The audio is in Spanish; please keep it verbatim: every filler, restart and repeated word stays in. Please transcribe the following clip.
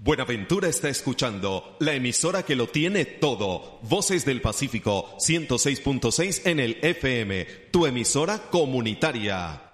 Buenaventura está escuchando la emisora que lo tiene todo. Voces del Pacífico ciento seis punto seis en el F M, tu emisora comunitaria.